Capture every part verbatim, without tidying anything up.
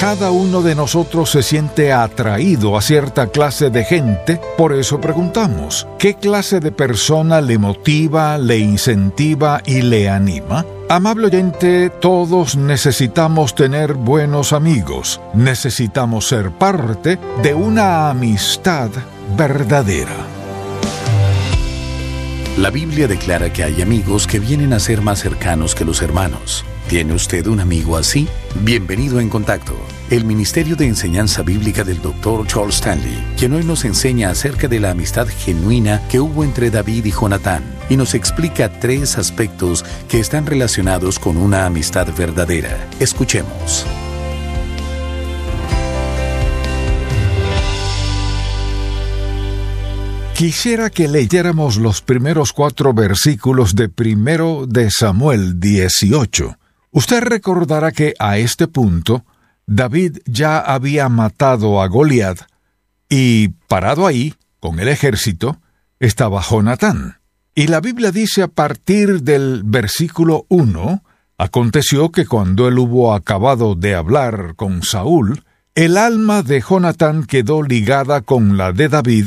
Cada uno de nosotros se siente atraído a cierta clase de gente, por eso preguntamos, ¿qué clase de persona le motiva, le incentiva y le anima? Amable oyente, todos necesitamos tener buenos amigos, necesitamos ser parte de una amistad verdadera. La Biblia declara que hay amigos que vienen a ser más cercanos que los hermanos. ¿Tiene usted un amigo así? Bienvenido a En Contacto, el Ministerio de Enseñanza Bíblica del doctor Charles Stanley, quien hoy nos enseña acerca de la amistad genuina que hubo entre David y Jonatán, y nos explica tres aspectos que están relacionados con una amistad verdadera. Escuchemos. Quisiera que leyéramos los primeros cuatro versículos de Primero de Samuel dieciocho. Usted recordará que a este punto David ya había matado a Goliat y, parado ahí, con el ejército, estaba Jonatán. Y la Biblia dice a partir del versículo uno, aconteció que cuando él hubo acabado de hablar con Saúl, el alma de Jonatán quedó ligada con la de David,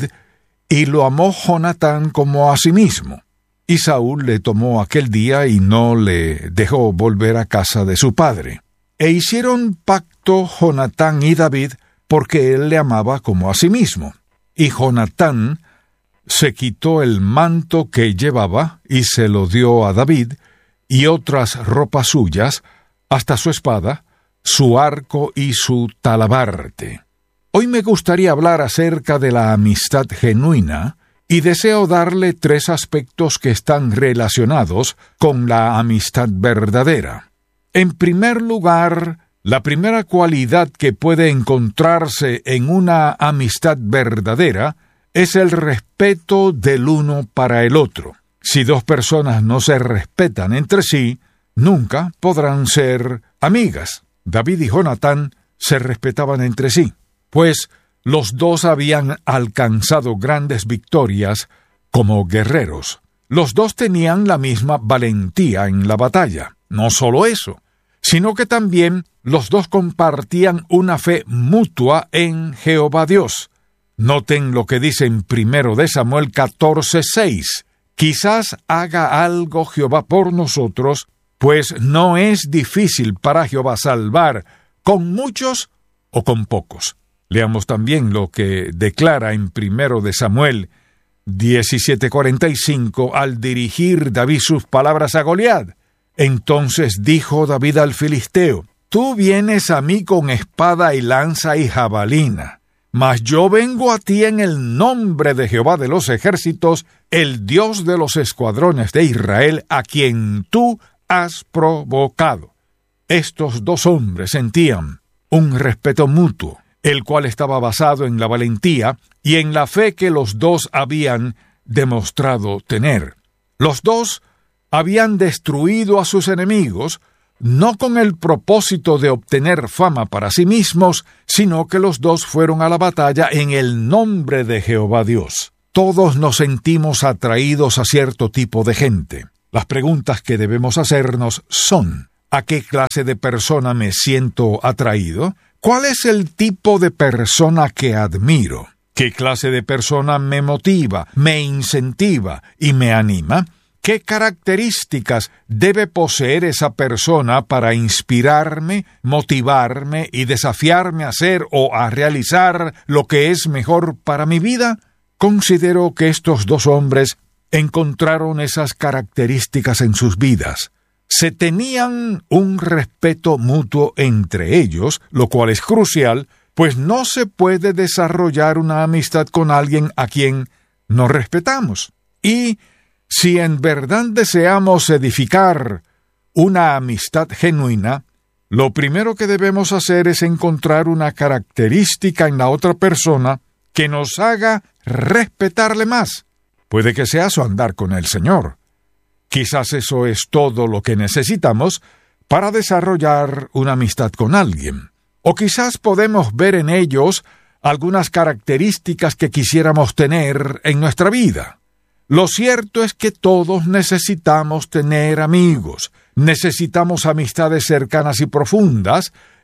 y lo amó Jonatán como a sí mismo. Y Saúl le tomó aquel día y no le dejó volver a casa de su padre. E hicieron pacto Jonatán y David, porque él le amaba como a sí mismo. Y Jonatán se quitó el manto que llevaba y se lo dio a David, y otras ropas suyas, hasta su espada, su arco y su talabarte. Hoy me gustaría hablar acerca de la amistad genuina, y deseo darle tres aspectos que están relacionados con la amistad verdadera. En primer lugar, la primera cualidad que puede encontrarse en una amistad verdadera es el respeto del uno para el otro. Si dos personas no se respetan entre sí, nunca podrán ser amigas. David y Jonatán se respetaban entre sí, pues los dos habían alcanzado grandes victorias como guerreros. Los dos tenían la misma valentía en la batalla. No solo eso, sino que también los dos compartían una fe mutua en Jehová Dios. Noten lo que dice en Primero de Samuel catorce seis. Quizás haga algo Jehová por nosotros, pues no es difícil para Jehová salvar con muchos o con pocos. Leamos también lo que declara en Primero de Samuel diecisiete cuarenta y cinco al dirigir David sus palabras a Goliat. Entonces dijo David al filisteo: Tú vienes a mí con espada y lanza y jabalina, mas yo vengo a ti en el nombre de Jehová de los ejércitos, el Dios de los escuadrones de Israel, a quien tú has provocado. Estos dos hombres sentían un respeto mutuo, el cual estaba basado en la valentía y en la fe que los dos habían demostrado tener. Los dos habían destruido a sus enemigos, no con el propósito de obtener fama para sí mismos, sino que los dos fueron a la batalla en el nombre de Jehová Dios. Todos nos sentimos atraídos a cierto tipo de gente. Las preguntas que debemos hacernos son: ¿a qué clase de persona me siento atraído? ¿Cuál es el tipo de persona que admiro? ¿Qué clase de persona me motiva, me incentiva y me anima? ¿Qué características debe poseer esa persona para inspirarme, motivarme y desafiarme a hacer o a realizar lo que es mejor para mi vida? Considero que estos dos hombres encontraron esas características en sus vidas. Se tenían un respeto mutuo entre ellos, lo cual es crucial, pues no se puede desarrollar una amistad con alguien a quien no respetamos. Y si en verdad deseamos edificar una amistad genuina, lo primero que debemos hacer es encontrar una característica en la otra persona que nos haga respetarle más. Puede que sea su andar con el Señor. Quizás eso es todo lo que necesitamos para desarrollar una amistad con alguien. O quizás podemos ver en ellos algunas características que quisiéramos tener en nuestra vida. Lo cierto es que todos necesitamos tener amigos, necesitamos amistades cercanas y profundas,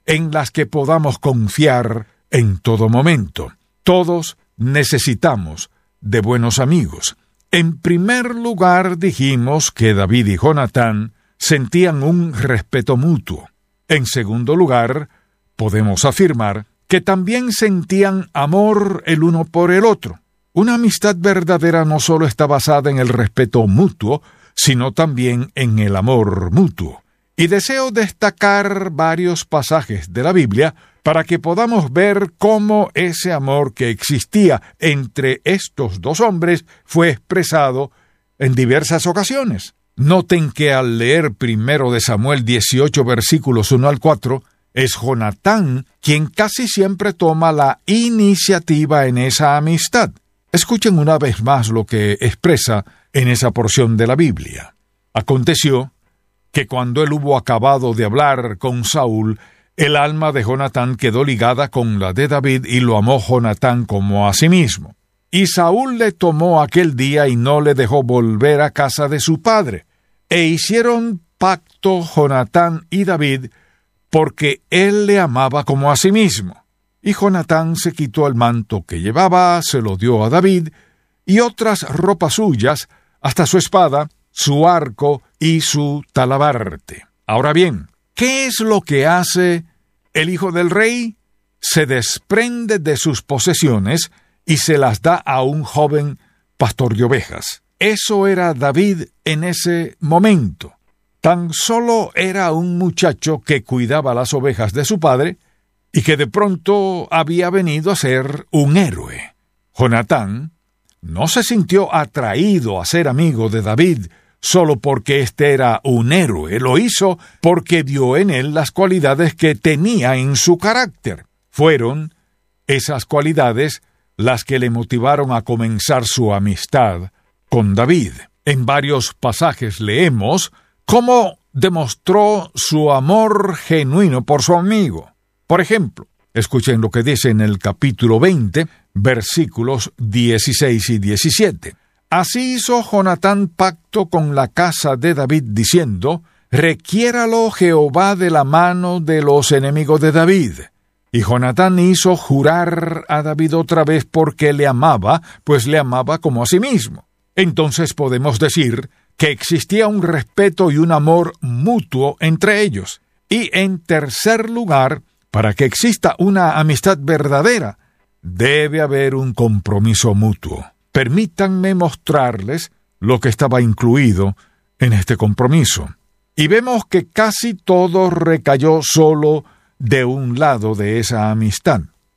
en las que podamos confiar en todo momento. Todos necesitamos de buenos amigos. En primer lugar, dijimos que David y Jonatán sentían un respeto mutuo. En segundo lugar, podemos afirmar que también sentían amor el uno por el otro. Una amistad verdadera no solo está basada en el respeto mutuo, sino también en el amor mutuo. Y deseo destacar varios pasajes de la Biblia para que podamos ver cómo ese amor que existía entre estos dos hombres fue expresado en diversas ocasiones. Noten que al leer primero de Samuel dieciocho versículos uno al cuatro, es Jonatán quien casi siempre toma la iniciativa en esa amistad. Escuchen una vez más lo que expresa en esa porción de la Biblia. Aconteció que cuando él hubo acabado de hablar con Saúl, el alma de Jonatán quedó ligada con la de David y lo amó Jonatán como a sí mismo. Y Saúl le tomó aquel día y no le dejó volver a casa de su padre. E hicieron pacto Jonatán y David, porque él le amaba como a sí mismo. Y Jonatán se quitó el manto que llevaba, se lo dio a David, y otras ropas suyas, hasta su espada, su arco y su talabarte. Ahora bien, ¿qué es lo que hace el hijo del rey? Se desprende de sus posesiones y se las da a un joven pastor de ovejas. Eso era David en ese momento. Tan solo era un muchacho que cuidaba las ovejas de su padre y que de pronto había venido a ser un héroe. Jonatán no se sintió atraído a ser amigo de David solo porque éste era un héroe. Lo hizo porque vio en él las cualidades que tenía en su carácter. Fueron esas cualidades las que le motivaron a comenzar su amistad con David. En varios pasajes leemos cómo demostró su amor genuino por su amigo. Por ejemplo, escuchen lo que dice en el capítulo veinte, versículos dieciséis y diecisiete. Así hizo Jonatán pacto con la casa de David, diciendo: requiéralo Jehová de la mano de los enemigos de David. Y Jonatán hizo jurar a David otra vez porque le amaba, pues le amaba como a sí mismo. Entonces podemos decir que existía un respeto y un amor mutuo entre ellos. Y en tercer lugar, para que exista una amistad verdadera, debe haber un compromiso mutuo. Permítanme mostrarles lo que estaba incluido en este compromiso. Y vemos que casi todo recayó solo de un lado de esa amistad.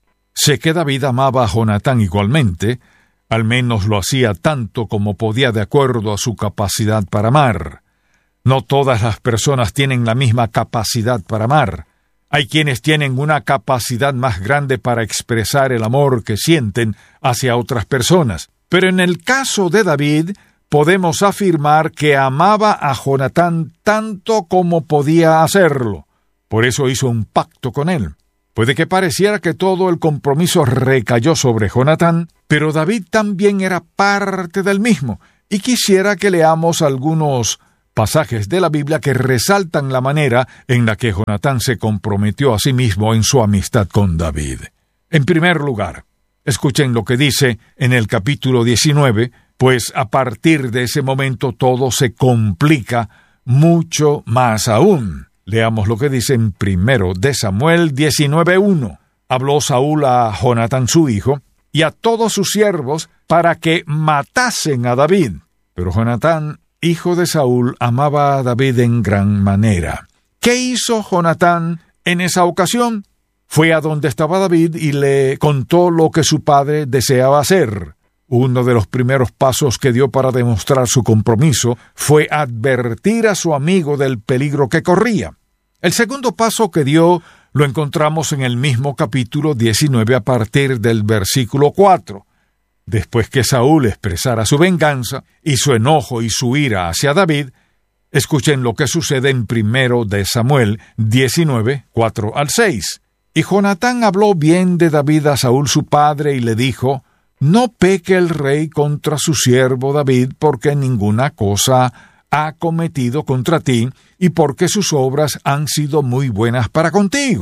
Sé que David amaba a Jonatán igualmente, al menos lo hacía tanto como podía de acuerdo a su capacidad para amar. No todas las personas tienen la misma capacidad para amar. Hay quienes tienen una capacidad más grande para expresar el amor que sienten hacia otras personas. Pero en el caso de David, podemos afirmar que amaba a Jonatán tanto como podía hacerlo. Por eso hizo un pacto con él. Puede que pareciera que todo el compromiso recayó sobre Jonatán, pero David también era parte del mismo, y quisiera que leamos algunos pasajes de la Biblia que resaltan la manera en la que Jonatán se comprometió a sí mismo en su amistad con David. En primer lugar, escuchen lo que dice en el capítulo diecinueve, pues a partir de ese momento todo se complica mucho más aún. Leamos lo que dice en primero de Samuel diecinueve uno. Habló Saúl a Jonatán su hijo y a todos sus siervos para que matasen a David. Pero Jonatán, hijo de Saúl, amaba a David en gran manera. ¿Qué hizo Jonatán en esa ocasión? Fue a donde estaba David y le contó lo que su padre deseaba hacer. Uno de los primeros pasos que dio para demostrar su compromiso fue advertir a su amigo del peligro que corría. El segundo paso que dio lo encontramos en el mismo capítulo diecinueve a partir del versículo cuatro. Después que Saúl expresara su venganza y su enojo y su ira hacia David, escuchen lo que sucede en primero de Samuel diecinueve, cuatro al seis. Y Jonatán habló bien de David a Saúl su padre y le dijo: no peque el rey contra su siervo David, porque ninguna cosa ha cometido contra ti, y porque sus obras han sido muy buenas para contigo.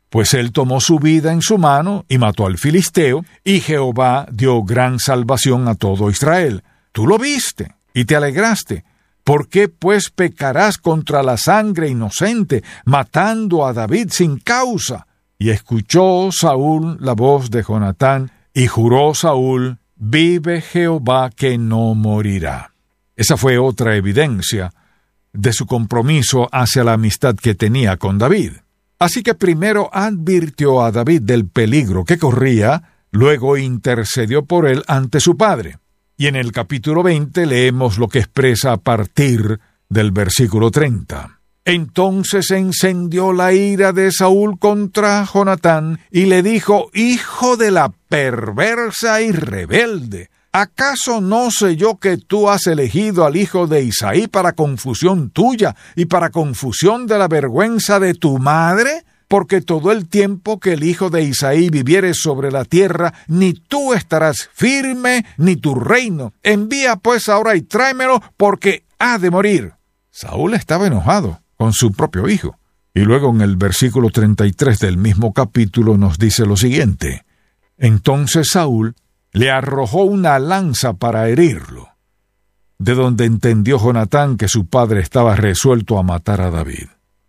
pues él tomó su vida en su mano y mató al filisteo, y Jehová dio gran salvación a todo Israel. Tú lo viste y te alegraste. ¿Por qué pues pecarás contra la sangre inocente, matando a David sin causa? Y escuchó Saúl la voz de Jonatán, y juró Saúl: vive Jehová que no morirá. Esa fue otra evidencia de su compromiso hacia la amistad que tenía con David. Así que primero advirtió a David del peligro que corría, luego intercedió por él ante su padre. Y en el capítulo veinte leemos lo que expresa a partir del versículo treinta. Entonces encendió la ira de Saúl contra Jonatán, y le dijo: hijo de la perversa y rebelde, ¿acaso no sé yo que tú has elegido al hijo de Isaí para confusión tuya y para confusión de la vergüenza de tu madre? Porque todo el tiempo que el hijo de Isaí viviere sobre la tierra, ni tú estarás firme, ni tu reino. Envía pues ahora y tráemelo, porque ha de morir. Saúl estaba enojado con su propio hijo. Y luego en el versículo treinta y tres del mismo capítulo nos dice lo siguiente: entonces Saúl le arrojó una lanza para herirlo, de donde entendió Jonatán que su padre estaba resuelto a matar a David.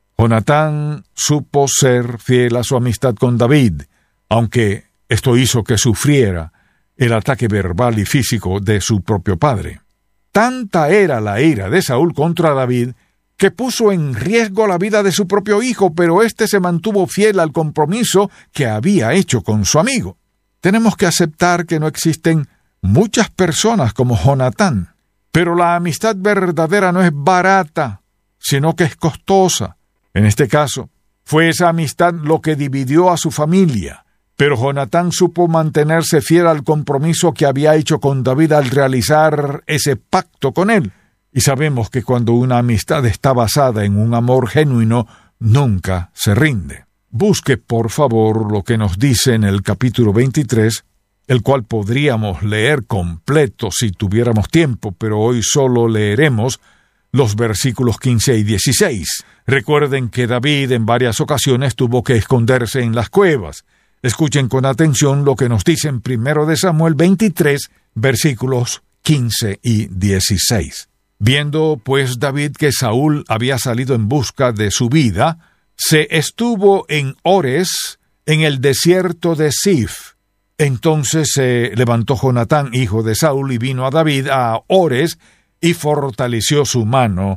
Jonatán supo ser fiel a su amistad con David, aunque esto hizo que sufriera el ataque verbal y físico de su propio padre. Tanta era la ira de Saúl contra David que puso en riesgo la vida de su propio hijo, pero éste se mantuvo fiel al compromiso que había hecho con su amigo. Tenemos que aceptar que no existen muchas personas como Jonatán, pero la amistad verdadera no es barata, sino que es costosa. En este caso, fue esa amistad lo que dividió a su familia, pero Jonatán supo mantenerse fiel al compromiso que había hecho con David al realizar ese pacto con él. Y sabemos que cuando una amistad está basada en un amor genuino, nunca se rinde. Busque, por favor, lo que nos dice en el capítulo veintitrés, el cual podríamos leer completo si tuviéramos tiempo, pero hoy solo leeremos los versículos quince y dieciséis. Recuerden que David en varias ocasiones tuvo que esconderse en las cuevas. Escuchen con atención lo que nos dice en primero de Samuel veintitrés, versículos quince y dieciséis. Viendo pues David que Saúl había salido en busca de su vida, se estuvo en Ores, en el desierto de Zif. Entonces se levantó Jonatán, hijo de Saúl, y vino a David a Ores, y fortaleció su mano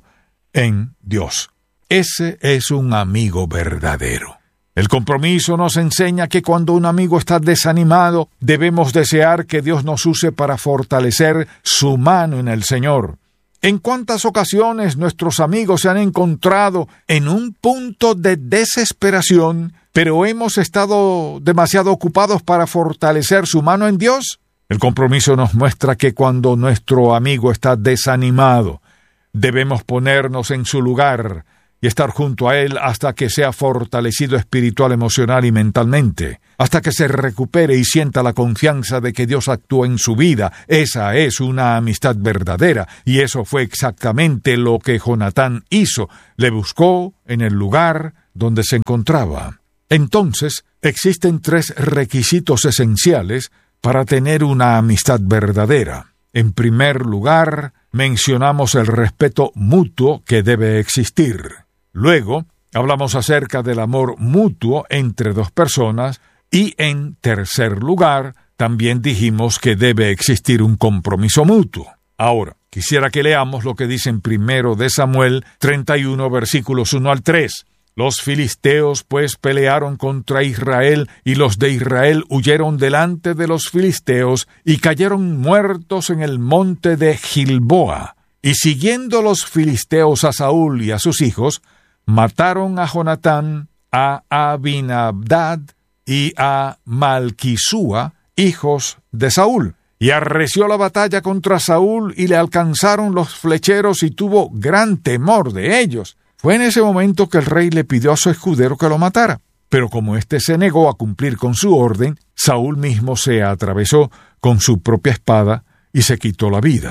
en Dios. Ese es un amigo verdadero. El compromiso nos enseña que cuando un amigo está desanimado, debemos desear que Dios nos use para fortalecer su mano en el Señor. ¿En cuántas ocasiones nuestros amigos se han encontrado en un punto de desesperación, pero hemos estado demasiado ocupados para fortalecer su mano en Dios? El compromiso nos muestra que cuando nuestro amigo está desanimado, debemos ponernos en su lugar y estar junto a él hasta que sea fortalecido espiritual, emocional y mentalmente, hasta que se recupere y sienta la confianza de que Dios actúa en su vida. Esa es una amistad verdadera, y eso fue exactamente lo que Jonatán hizo. Le buscó en el lugar donde se encontraba. Entonces, existen tres requisitos esenciales para tener una amistad verdadera. En primer lugar, mencionamos el respeto mutuo que debe existir. Luego, hablamos acerca del amor mutuo entre dos personas y, en tercer lugar, también dijimos que debe existir un compromiso mutuo. Ahora, quisiera que leamos lo que dice en primero de Samuel treinta y uno, versículos uno al tres. Los filisteos pues pelearon contra Israel, y los de Israel huyeron delante de los filisteos y cayeron muertos en el monte de Gilboa. Y siguiendo los filisteos a Saúl y a sus hijos, mataron a Jonatán, a Abinadab y a Malquisúa, hijos de Saúl. Y arreció la batalla contra Saúl, y le alcanzaron los flecheros, y tuvo gran temor de ellos. Fue en ese momento que el rey le pidió a su escudero que lo matara. Pero como éste se negó a cumplir con su orden, Saúl mismo se atravesó con su propia espada y se quitó la vida.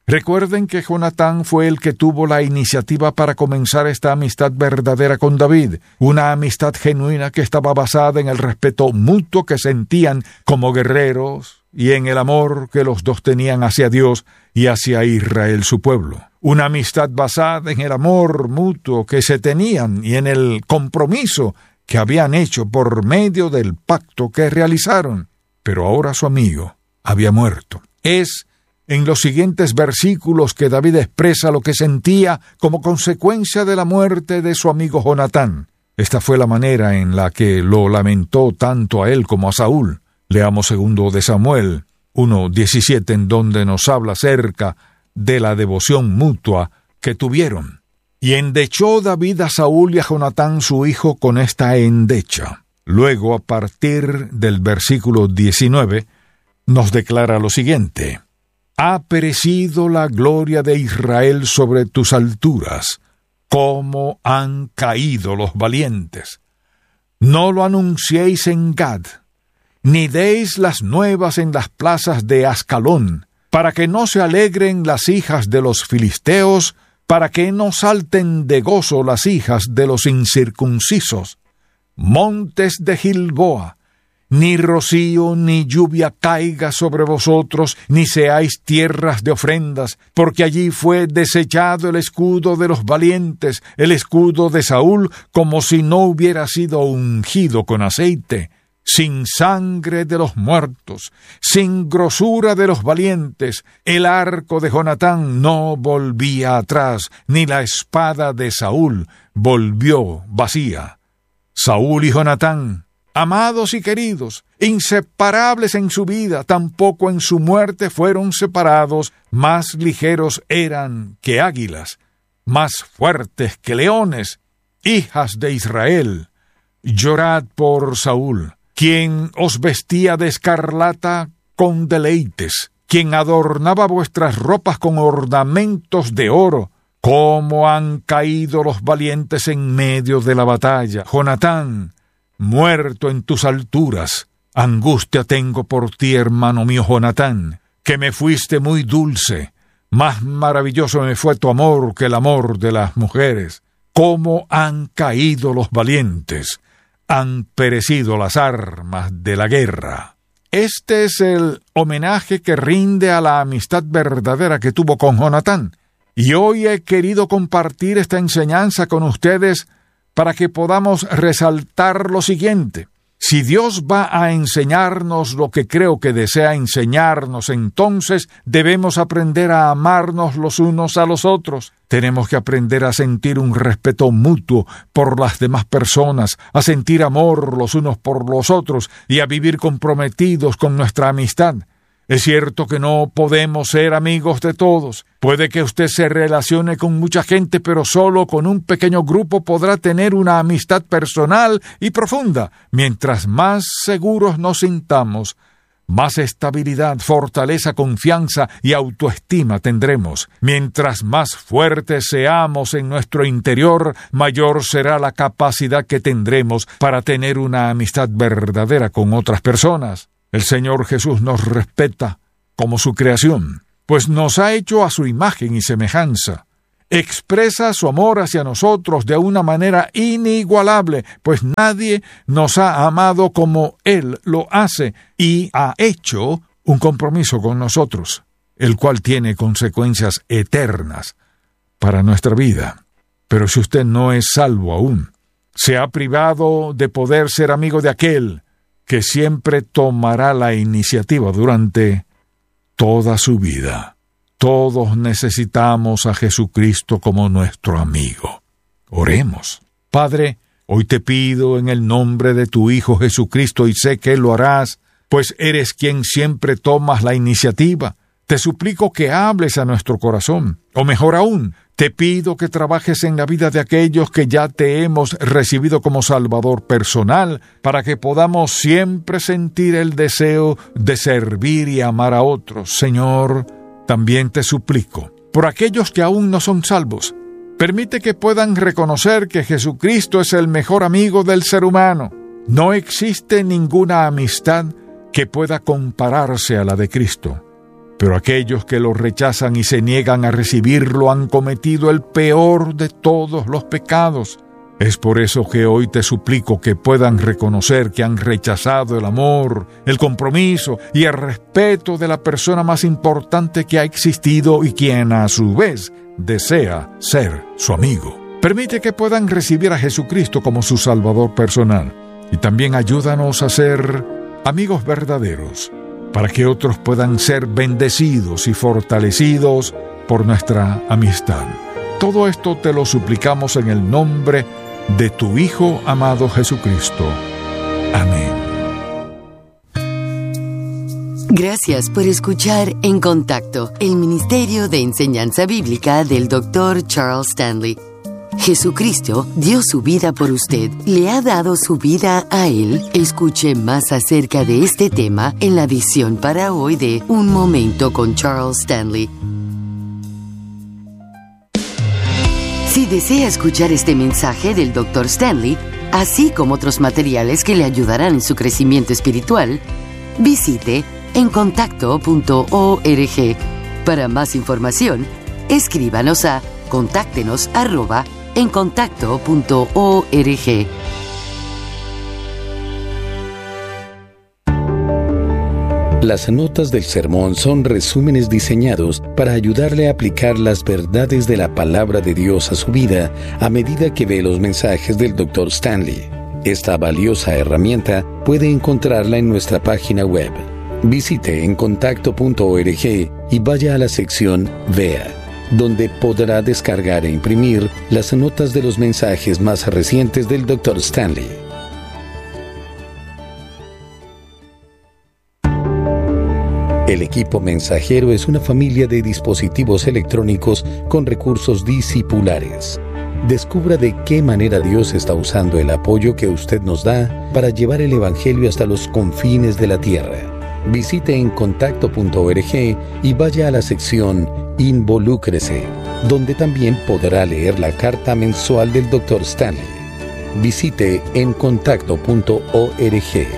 Recuerden que Jonatán fue el que tuvo la iniciativa para comenzar esta amistad verdadera con David, una amistad genuina que estaba basada en el respeto mutuo que sentían como guerreros y en el amor que los dos tenían hacia Dios y hacia Israel su pueblo. Una amistad basada en el amor mutuo que se tenían y en el compromiso que habían hecho por medio del pacto que realizaron. Pero ahora su amigo había muerto. Es en los siguientes versículos que David expresa lo que sentía como consecuencia de la muerte de su amigo Jonatán. Esta fue la manera en la que lo lamentó tanto a él como a Saúl. Leamos segundo de Samuel uno diecisiete, en donde nos habla acerca de la devoción mutua que tuvieron. Y endechó David a Saúl y a Jonatán su hijo con esta endecha. Luego, a partir del versículo diecinueve, nos declara lo siguiente: ha perecido la gloria de Israel sobre tus alturas, como han caído los valientes. No lo anunciéis en Gad, ni deis las nuevas en las plazas de Ascalón, para que no se alegren las hijas de los filisteos, para que no salten de gozo las hijas de los incircuncisos. Montes de Gilboa, ni rocío ni lluvia caiga sobre vosotros, ni seáis tierras de ofrendas, porque allí fue desechado el escudo de los valientes, el escudo de Saúl, como si no hubiera sido ungido con aceite. Sin sangre de los muertos, sin grosura de los valientes, el arco de Jonatán no volvía atrás, ni la espada de Saúl volvió vacía. Saúl y Jonatán, amados y queridos, inseparables en su vida, tampoco en su muerte fueron separados, más ligeros eran que águilas, más fuertes que leones, hijas de Israel. Llorad por Saúl, quien os vestía de escarlata con deleites, quien adornaba vuestras ropas con ornamentos de oro. Cómo han caído los valientes en medio de la batalla. Jonatán, muerto en tus alturas. Angustia tengo por ti, hermano mío Jonatán, que me fuiste muy dulce. Más maravilloso me fue tu amor que el amor de las mujeres. Cómo han caído los valientes. Han perecido las armas de la guerra. Este es el homenaje que rinde a la amistad verdadera que tuvo con Jonatán. Y hoy he querido compartir esta enseñanza con ustedes para que podamos resaltar lo siguiente. Si Dios va a enseñarnos lo que creo que desea enseñarnos, entonces debemos aprender a amarnos los unos a los otros. Tenemos que aprender a sentir un respeto mutuo por las demás personas, a sentir amor los unos por los otros y a vivir comprometidos con nuestra amistad. Es cierto que no podemos ser amigos de todos. Puede que usted se relacione con mucha gente, pero solo con un pequeño grupo podrá tener una amistad personal y profunda. Mientras más seguros nos sintamos, más estabilidad, fortaleza, confianza y autoestima tendremos. Mientras más fuertes seamos en nuestro interior, mayor será la capacidad que tendremos para tener una amistad verdadera con otras personas. El Señor Jesús nos respeta como su creación, pues nos ha hecho a su imagen y semejanza. Expresa su amor hacia nosotros de una manera inigualable, pues nadie nos ha amado como Él lo hace y ha hecho un compromiso con nosotros, el cual tiene consecuencias eternas para nuestra vida. Pero si usted no es salvo aún, se ha privado de poder ser amigo de aquel que siempre tomará la iniciativa durante toda su vida. Todos necesitamos a Jesucristo como nuestro amigo. Oremos. Padre, hoy te pido en el nombre de tu Hijo Jesucristo, y sé que lo harás, pues eres quien siempre tomas la iniciativa. Te suplico que hables a nuestro corazón, o mejor aún, te pido que trabajes en la vida de aquellos que ya te hemos recibido como Salvador personal, para que podamos siempre sentir el deseo de servir y amar a otros. Señor, también te suplico por aquellos que aún no son salvos. Permite que puedan reconocer que Jesucristo es el mejor amigo del ser humano. No existe ninguna amistad que pueda compararse a la de Cristo. Pero aquellos que lo rechazan y se niegan a recibirlo han cometido el peor de todos los pecados. Es por eso que hoy te suplico que puedan reconocer que han rechazado el amor, el compromiso y el respeto de la persona más importante que ha existido y quien a su vez desea ser su amigo. Permite que puedan recibir a Jesucristo como su Salvador personal y también ayúdanos a ser amigos verdaderos para que otros puedan ser bendecidos y fortalecidos por nuestra amistad. Todo esto te lo suplicamos en el nombre de tu Hijo amado Jesucristo. Amén. Gracias por escuchar En Contacto, el Ministerio de Enseñanza Bíblica del doctor Charles Stanley. Jesucristo dio su vida por usted, le ha dado su vida a Él. Escuche más acerca de este tema en la edición para hoy de Un Momento con Charles Stanley. Si desea escuchar este mensaje del doctor Stanley, así como otros materiales que le ayudarán en su crecimiento espiritual, visite en contacto punto org. Para más información, escríbanos a contáctenos arroba en contacto punto org. Las notas del sermón son resúmenes diseñados para ayudarle a aplicar las verdades de la palabra de Dios a su vida a medida que ve los mensajes del doctor Stanley. Esta valiosa herramienta puede encontrarla en nuestra página web. Visite en contacto punto org y vaya a la sección Vea, donde podrá descargar e imprimir las notas de los mensajes más recientes del doctor Stanley. El equipo mensajero es una familia de dispositivos electrónicos con recursos discipulares. Descubra de qué manera Dios está usando el apoyo que usted nos da para llevar el Evangelio hasta los confines de la tierra. Visite en contacto punto org y vaya a la sección Involúcrese, donde también podrá leer la carta mensual del doctor Stanley. Visite en contacto punto org.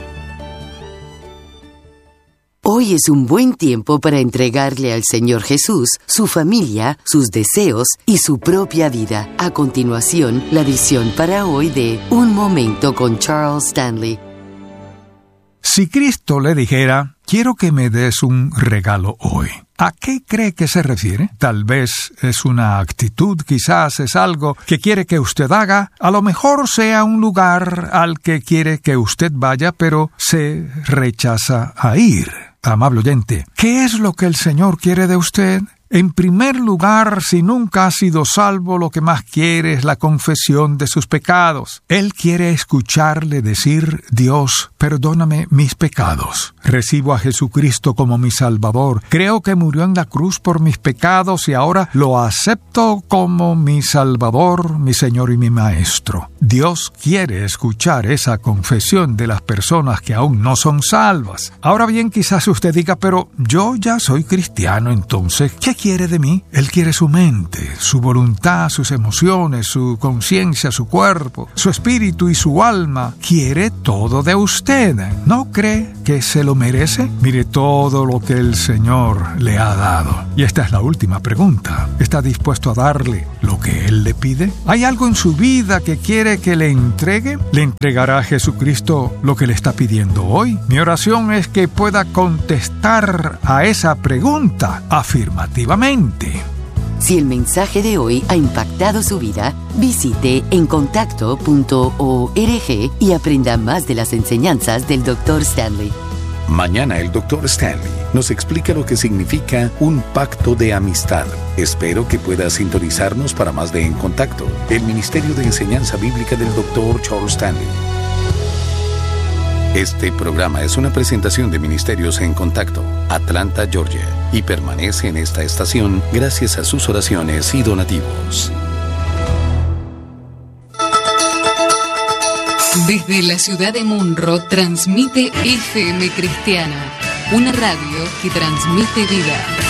Hoy es un buen tiempo para entregarle al Señor Jesús su familia, sus deseos y su propia vida. A continuación, la edición para hoy de Un Momento con Charles Stanley. Si Cristo le dijera, quiero que me des un regalo hoy, ¿a qué cree que se refiere? Tal vez es una actitud, quizás es algo que quiere que usted haga, a lo mejor sea un lugar al que quiere que usted vaya, pero se rechaza a ir. Amable oyente, ¿qué es lo que el Señor quiere de usted? En primer lugar, si nunca ha sido salvo, lo que más quiere es la confesión de sus pecados. Él quiere escucharle decir, Dios, perdóname mis pecados. Recibo a Jesucristo como mi Salvador. Creo que murió en la cruz por mis pecados y ahora lo acepto como mi Salvador, mi Señor y mi Maestro. Dios quiere escuchar esa confesión de las personas que aún no son salvas. Ahora bien, quizás usted diga, pero yo ya soy cristiano, entonces, ¿qué quiere de mí? Él quiere su mente, su voluntad, sus emociones, su conciencia, su cuerpo, su espíritu y su alma. Quiere todo de usted. ¿No cree que se lo merece? Mire todo lo que el Señor le ha dado. Y esta es la última pregunta. ¿Está dispuesto a darle lo que Él le pide? ¿Hay algo en su vida que quiere que le entregue? ¿Le entregará a Jesucristo lo que le está pidiendo hoy? Mi oración es que pueda contestar a esa pregunta afirmativamente. Si el mensaje de hoy ha impactado su vida, visite en contacto punto org y aprenda más de las enseñanzas del doctor Stanley. Mañana el doctor Stanley nos explica lo que significa un pacto de amistad. Espero que pueda sintonizarnos para más de En Contacto, el Ministerio de Enseñanza Bíblica del doctor Charles Stanley. Este programa es una presentación de Ministerios en Contacto, Atlanta, Georgia, y permanece en esta estación gracias a sus oraciones y donativos. Desde la ciudad de Munro transmite F M Cristiana, una radio que transmite vida.